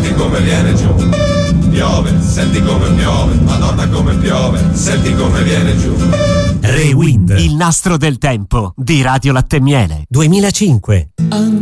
senti come viene giù. Piove, senti come piove, Madonna come piove, senti come viene giù. Rewind, il nastro del tempo di Radio Latte e Miele 2005.